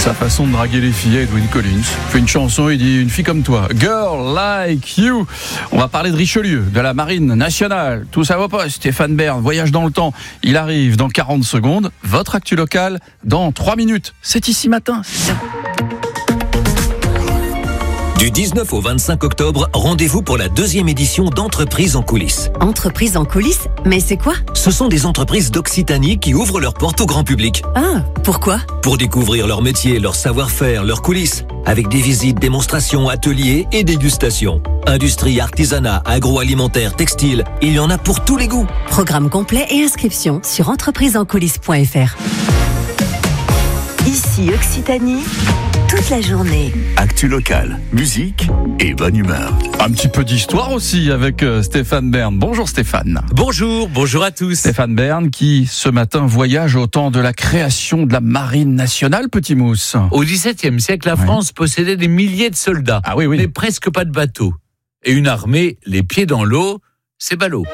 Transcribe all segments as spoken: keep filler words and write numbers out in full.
sa façon de draguer les filles, Edwyn Collins. Il fait une chanson, il dit « Une fille comme toi, girl like you ». On va parler de Richelieu, de la Marine nationale. Tout ça va pas, Stéphane Bern, voyage dans le temps. Il arrive dans quarante secondes. Votre actu locale dans trois minutes. C'est ici matin. Du dix-neuf au vingt-cinq octobre, rendez-vous pour la deuxième édition d'Entreprises en coulisses. Entreprises en coulisses ? Mais c'est quoi ? Ce sont des entreprises d'Occitanie qui ouvrent leurs portes au grand public. Ah, pourquoi ? Pour découvrir leur métier, leur savoir-faire, leurs coulisses. Avec des visites, démonstrations, ateliers et dégustations. Industrie, artisanat, agroalimentaire, textile, il y en a pour tous les goûts. Programme complet et inscription sur entreprises en coulisses point f r. Ici Occitanie, toute la journée. Actu locale, musique et bonne humeur. Un petit peu d'histoire aussi avec Stéphane Bern. Bonjour Stéphane. Bonjour, bonjour à tous. Stéphane Bern qui ce matin voyage au temps de la création de la Marine nationale, Petit Mousse. Au dix-septième siècle, la France ouais. possédait des milliers de soldats, ah oui, oui. mais presque pas de bateaux. Et une armée, les pieds dans l'eau, c'est ballot.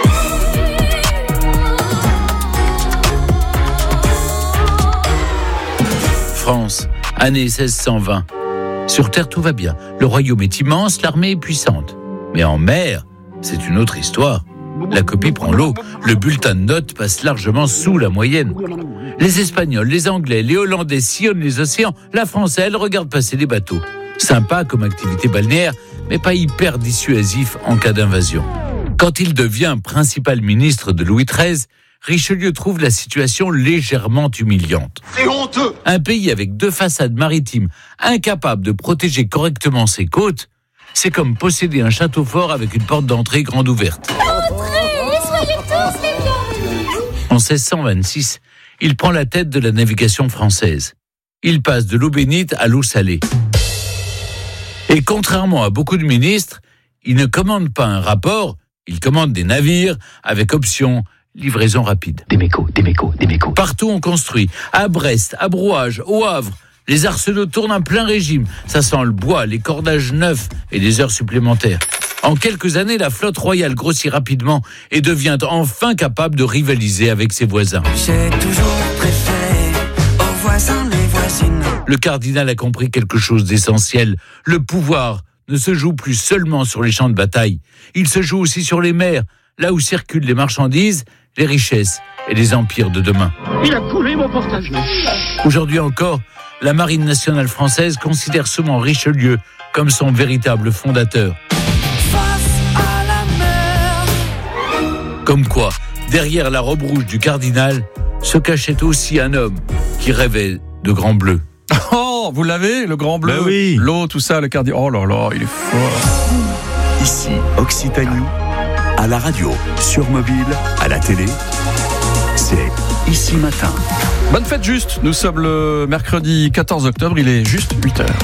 France, année seize cent vingt. Sur terre, tout va bien. Le royaume est immense, l'armée est puissante. Mais en mer, c'est une autre histoire. La copie prend l'eau. Le bulletin de notes passe largement sous la moyenne. Les Espagnols, les Anglais, les Hollandais sillonnent les océans. La France, elle, regarde passer les bateaux. Sympa comme activité balnéaire, mais pas hyper dissuasif en cas d'invasion. Quand il devient principal ministre de Louis treize, Richelieu trouve la situation légèrement humiliante. C'est honteux! Un pays avec deux façades maritimes, incapable de protéger correctement ses côtes, c'est comme posséder un château fort avec une porte d'entrée grande ouverte. Entrez, soyez tous les bienvenus! En seize cent vingt-six, il prend la tête de la navigation française. Il passe de l'eau bénite à l'eau salée. Et contrairement à beaucoup de ministres, il ne commande pas un rapport, il commande des navires avec option livraison rapide. Des mécos, des mécos, des mécos. Partout on construit. À Brest, à Brouage, au Havre. Les arsenaux tournent en plein régime. Ça sent le bois, les cordages neufs et les heures supplémentaires. En quelques années, la flotte royale grossit rapidement et devient enfin capable de rivaliser avec ses voisins. J'ai toujours préféré aux voisins les voisines. Le cardinal a compris quelque chose d'essentiel. Le pouvoir ne se joue plus seulement sur les champs de bataille. Il se joue aussi sur les mers, là où circulent les marchandises, les richesses et les empires de demain. Il a coulé mon portage. Aujourd'hui encore, la Marine nationale française considère souvent Richelieu comme son véritable fondateur. Face à la mer. Comme quoi, derrière la robe rouge du cardinal, se cachait aussi un homme qui rêvait de grand bleu. Oh, vous l'avez, le grand bleu, ben oui. L'eau, tout ça, le cardinal. Oh là là, il est fort. Ici, Occitanie. À la radio, sur mobile, à la télé, c'est Ici Matin. Bonne fête juste, nous sommes le mercredi quatorze octobre, il est juste huit heures.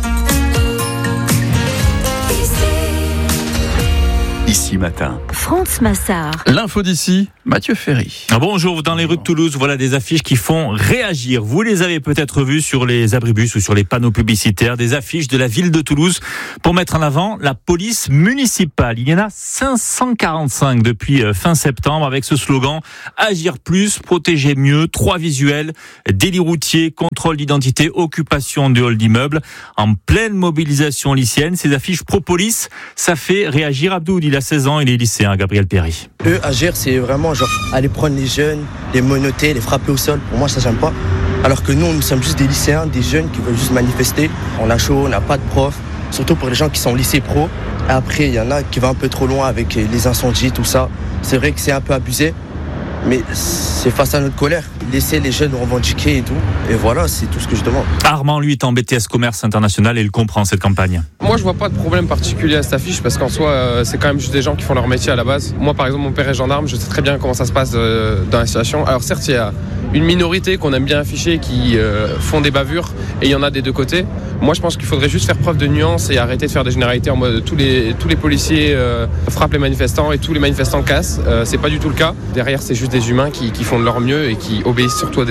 Ici Matin. France Massard. L'info d'ici, Mathieu Ferry. Bonjour, dans les rues de Toulouse, voilà des affiches qui font réagir. Vous les avez peut-être vues sur les abribus ou sur les panneaux publicitaires, des affiches de la ville de Toulouse pour mettre en avant la police municipale. Il y en a cinq cent quarante-cinq depuis fin septembre avec ce slogan « Agir plus, protéger mieux », trois visuels, délit routier, contrôle d'identité, occupation de hall d'immeuble. En pleine mobilisation lycéenne, ces affiches pro-police, ça fait réagir Abdou. Il a seize ans, il est lycéen, Gabriel Péry. Eux, agir, c'est vraiment genre aller prendre les jeunes, les menotter, les frapper au sol. Pour moi, ça, j'aime pas. Alors que nous, nous sommes juste des lycéens, des jeunes qui veulent juste manifester. On a chaud, on n'a pas de prof. Surtout pour les gens qui sont lycée pro. Après, il y en a qui vont un peu trop loin avec les incendies, tout ça. C'est vrai que c'est un peu abusé. Mais c'est face à notre colère. Laisser les jeunes revendiquer et tout. Et voilà, c'est tout ce que je demande. Armand, lui, est en B T S Commerce International et il comprend cette campagne. Moi, je vois pas de problème particulier à cette affiche parce qu'en soi, euh, c'est quand même juste des gens qui font leur métier à la base. Moi, par exemple, mon père est gendarme, je sais très bien comment ça se passe euh, dans la situation. Alors certes, il y a une minorité qu'on aime bien afficher qui euh, font des bavures et il y en a des deux côtés. Moi, je pense qu'il faudrait juste faire preuve de nuance et arrêter de faire des généralités en mode tous les, tous les policiers euh, frappent les manifestants et tous les manifestants cassent. Euh, c'est pas du tout le cas. Derrière, c'est juste des humains qui, qui font de leur mieux et qui obéissent surtout à des ordres.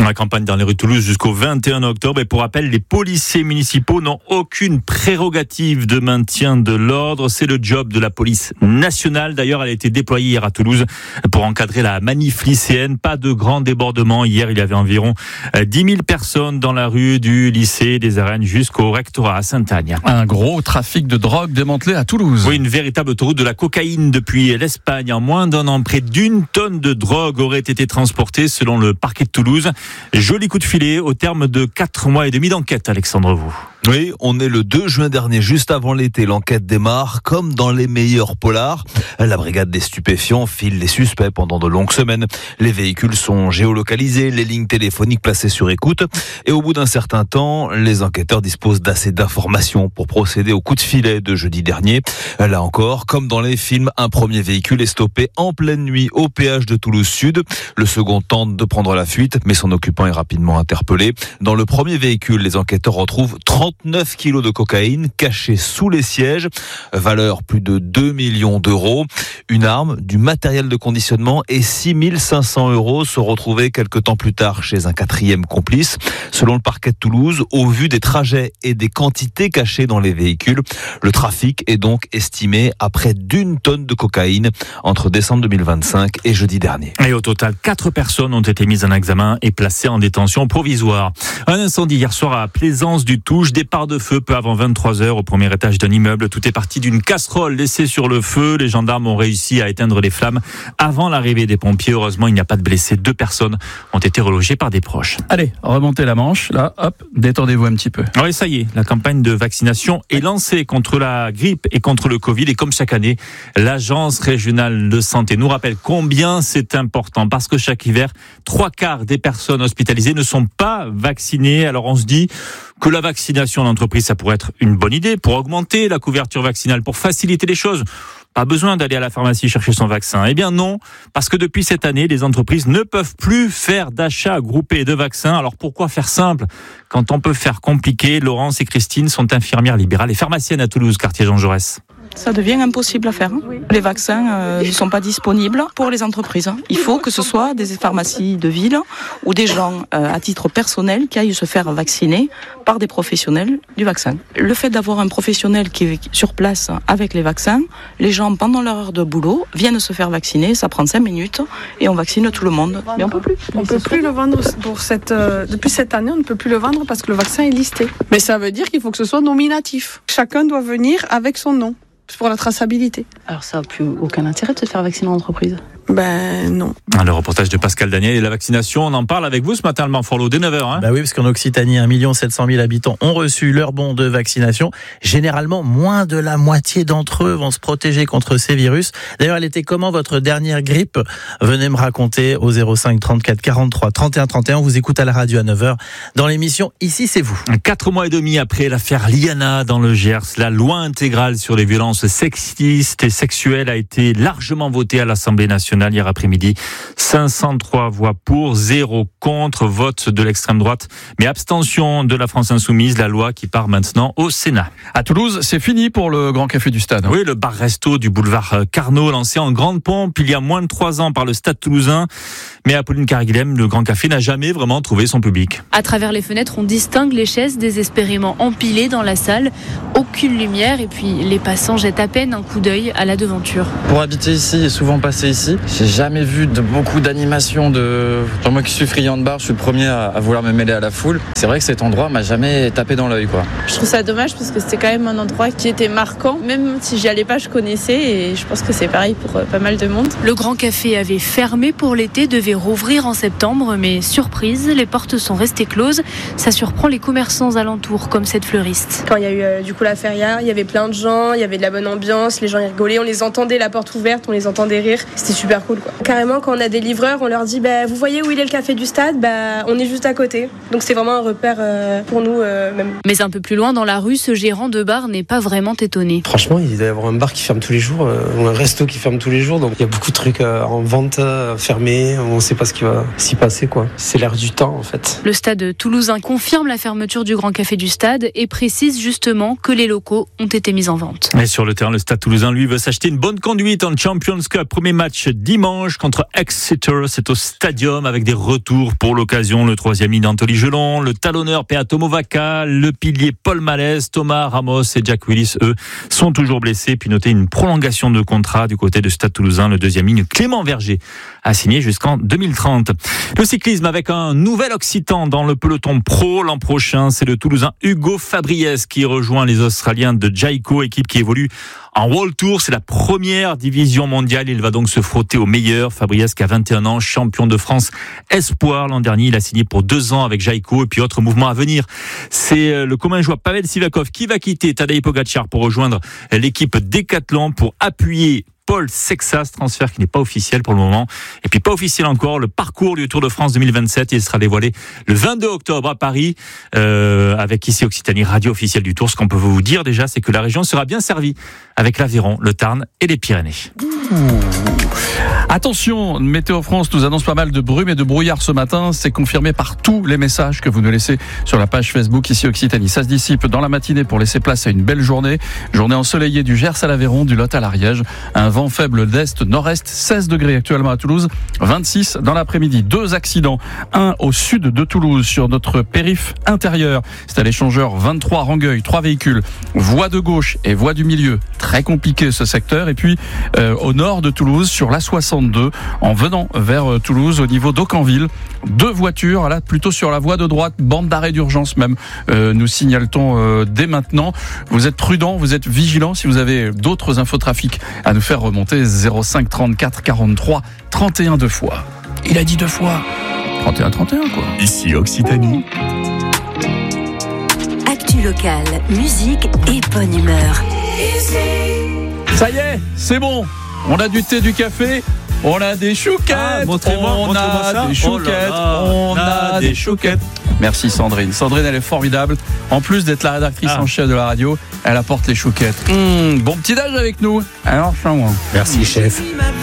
La campagne dans les rues de Toulouse jusqu'au vingt et un octobre. Et pour rappel, les policiers municipaux n'ont aucune prérogative de maintien de l'ordre. C'est le job de la police nationale. D'ailleurs, elle a été déployée hier à Toulouse pour encadrer la manif lycéenne. Pas de grand débordement. Hier, il y avait environ dix mille personnes dans la rue du lycée des Arènes jusqu'au rectorat à Sainte-Agne. Un gros trafic de drogue démantelé à Toulouse. Oui, une véritable autoroute de la cocaïne depuis l'Espagne. En moins d'un an, près d'une tonne de drogue aurait été transportée selon le parquet de Toulouse. Joli coup de filet au terme de quatre mois et demi d'enquête, Alexandre Vous. Oui, on est le deux juin dernier, juste avant l'été. L'enquête démarre comme dans les meilleurs polars. La brigade des stupéfiants file les suspects pendant de longues semaines. Les véhicules sont géolocalisés, les lignes téléphoniques placées sur écoute. Et au bout d'un certain temps, les enquêteurs disposent d'assez d'informations pour procéder au coup de filet de jeudi dernier. Là encore, comme dans les films, un premier véhicule est stoppé en pleine nuit au péage de Toulouse Sud. Le second tente de prendre la fuite, mais son occupant est rapidement interpellé. Dans le premier véhicule, les enquêteurs retrouvent trente-neuf kilos de cocaïne cachés sous les sièges, valeur plus de deux millions d'euros. Une arme, du matériel de conditionnement et six mille cinq cents euros sont retrouvés quelques temps plus tard chez un quatrième complice. Selon le parquet de Toulouse, au vu des trajets et des quantités cachées dans les véhicules, le trafic est donc estimé à près d'une tonne de cocaïne entre décembre deux mille vingt-cinq et jeudi dernier. Et au total, quatre personnes ont été mises en examen et placées en détention provisoire. Un incendie hier soir à Plaisance-du-Touche, départ de feu peu avant vingt-trois heures au premier étage d'un immeuble. Tout est parti d'une casserole laissée sur le feu. Les gendarmes ont réussi à éteindre les flammes avant l'arrivée des pompiers. Heureusement, il n'y a pas de blessés. Deux personnes ont été relogées par des proches. Allez, remontez la manche. Là, hop, détendez-vous un petit peu. Oui, ça y est, la campagne de vaccination est lancée contre la grippe et contre le Covid. Et comme chaque année, l'Agence régionale de santé nous rappelle combien c'est important. Parce que chaque hiver, trois quarts des personnes hospitalisées ne sont pas vaccinées. Alors on se dit que la vaccination en entreprise, ça pourrait être une bonne idée pour augmenter la couverture vaccinale, pour faciliter les choses. Pas besoin d'aller à la pharmacie chercher son vaccin. Eh bien non, parce que depuis cette année, les entreprises ne peuvent plus faire d'achats groupés de vaccins. Alors pourquoi faire simple quand on peut faire compliqué? Laurence et Christine sont infirmières libérales et pharmaciennes à Toulouse, quartier Jean Jaurès. Ça devient impossible à faire. Les vaccins euh, ne sont pas disponibles pour les entreprises. Il faut que ce soit des pharmacies de ville ou des gens euh, à titre personnel qui aillent se faire vacciner par des professionnels du vaccin. Le fait d'avoir un professionnel qui est sur place avec les vaccins, les gens pendant leur heure de boulot viennent se faire vacciner, ça prend cinq minutes et on vaccine tout le monde. Mais on peut plus. On ne peut plus le vendre pour cette, euh, depuis cette année, on ne peut plus le vendre parce que le vaccin est listé. Mais ça veut dire qu'il faut que ce soit nominatif. Chacun doit venir avec son nom. C'est pour la traçabilité. Alors ça n'a plus aucun intérêt de se faire vacciner en entreprise? Ben non. Le reportage de Pascal Daniel et la vaccination, on en parle avec vous ce matin, le Manforlo, dès neuf heures. Hein. Bah oui, parce qu'en Occitanie, un million sept cent mille habitants ont reçu leur bon de vaccination. Généralement, moins de la moitié d'entre eux vont se protéger contre ces virus. D'ailleurs, elle était comment votre dernière grippe? Venez me raconter au zéro cinq trente-quatre quarante-trois trente et un trente et un. On vous écoute à la radio à neuf heures dans l'émission Ici c'est vous. Quatre mois et demi après l'affaire Liana dans le Gers, la loi intégrale sur les violences sexistes et sexuelles a été largement votée à l'Assemblée nationale hier après-midi. cinq cent trois voix pour, zéro contre, vote de l'extrême droite, mais abstention de la France Insoumise, la loi qui part maintenant au Sénat. À Toulouse, c'est fini pour le Grand Café du Stade. Oui, le bar-resto du boulevard Carnot, lancé en grande pompe il y a moins de trois ans par le Stade toulousain. Mais Apolline Carguilhem, le Grand Café n'a jamais vraiment trouvé son public. À travers les fenêtres, on distingue les chaises désespérément empilées dans la salle. Aucune lumière et puis les passants jettent à peine un coup d'œil à la devanture. Pour habiter ici et souvent passer ici, j'ai jamais vu de beaucoup d'animation. De... Genre moi qui suis friand de bar, je suis le premier à, à vouloir me mêler à la foule. C'est vrai que cet endroit m'a jamais tapé dans l'œil, quoi. Je trouve ça dommage parce que c'était quand même un endroit qui était marquant. Même si j'y allais pas, je connaissais et je pense que c'est pareil pour pas mal de monde. Le Grand Café avait fermé pour l'été, devait rouvrir en septembre, mais surprise, les portes sont restées closes. Ça surprend les commerçants alentours, comme cette fleuriste. Quand il y a eu euh, du coup l'affaire hier, il y avait plein de gens, il y avait de la bonne ambiance, les gens y rigolaient, on les entendait la porte ouverte, on les entendait rire. C'était super cool, quoi. Carrément, quand on a des livreurs, on leur dit bah, vous voyez où il est le café du stade, bah, on est juste à côté. Donc c'est vraiment un repère euh, pour nous euh, même. Mais un peu plus loin dans la rue, ce gérant de bar n'est pas vraiment étonné. Franchement, il doit y avoir un bar qui ferme tous les jours, euh, ou un resto qui ferme tous les jours, donc il y a beaucoup de trucs euh, en vente euh, fermés, on ne sait pas ce qui va s'y passer, quoi. C'est l'air du temps en fait. Le stade toulousain confirme la fermeture du Grand Café du Stade et précise justement que les locaux ont été mis en vente. Et sur le terrain, le Stade toulousain, lui, veut s'acheter une bonne conduite en Champions Cup. Premier match dimanche contre Exeter. C'est au Stadium avec des retours pour l'occasion. Le troisième ligne d'Anthony Gelon, le talonneur Peato Movaca, le pilier Paul Malès, Thomas Ramos et Jack Willis, eux, sont toujours blessés. Puis notez une prolongation de contrat du côté de Stade Toulousain. Le deuxième ligne, Clément Verger, a signé jusqu'en deux mille trente. Le cyclisme avec un nouvel Occitan dans le peloton pro. L'an prochain, c'est le Toulousain Hugo Fabriès qui rejoint les Australiens de Jayco, équipe qui évolue en World Tour. C'est la première division mondiale. Il va donc se frotter aux meilleurs. Fabriès qui a vingt et un ans, champion de France espoir. L'an dernier, il a signé pour deux ans avec Jayco. Et puis autre mouvement à venir, c'est le commun joueur Pavel Sivakov qui va quitter Tadej Pogacar pour rejoindre l'équipe Decathlon pour appuyer Paul Sexas, transfert qui n'est pas officiel pour le moment. Et puis pas officiel encore, le parcours du Tour de France deux mille vingt-sept, il sera dévoilé le vingt-deux octobre à Paris, euh, avec ici Occitanie, radio officielle du Tour. Ce qu'on peut vous dire déjà, c'est que la région sera bien servie avec l'Aveyron, le Tarn et les Pyrénées. Ouh. Attention, Météo France nous annonce pas mal de brume et de brouillard ce matin. C'est confirmé par tous les messages que vous nous laissez sur la page Facebook ici Occitanie. Ça se dissipe dans la matinée pour laisser place à une belle journée. Journée ensoleillée du Gers à l'Aveyron, du Lot à l'Ariège. Un vent faible d'est-nord-est, seize degrés actuellement à Toulouse, vingt-six dans l'après-midi. Deux accidents, un au sud de Toulouse sur notre périph' intérieur. C'est à l'échangeur vingt-trois Rangueil, trois véhicules, voie de gauche et voie du milieu. Très compliqué ce secteur. Et puis euh, au nord de Toulouse sur l'A soixante-deux, en venant vers euh, Toulouse au niveau d'Aucanville, deux voitures, là plutôt sur la voie de droite, bande d'arrêt d'urgence même, euh, nous signale-t-on euh, dès maintenant. Vous êtes prudents, vous êtes vigilants. Si vous avez d'autres infotrafics à nous faire remonter, zéro cinq trente-quatre quarante-trois trente et un deux fois. Il a dit deux fois. trente et un trente et un quoi. Ici Occitanie. Actu locale, musique et bonne humeur. Ça y est, c'est bon. On a du thé, du café. On a des chouquettes. Ah, montrez-moi, on montrez-moi a ça. des chouquettes. Oh là là, on a des chouquettes. Merci Sandrine. Sandrine, elle est formidable. En plus d'être la rédactrice ah. en chef de la radio, elle apporte les chouquettes. Mmh, bon petit âge avec nous. Alors, ça moi. Merci chef.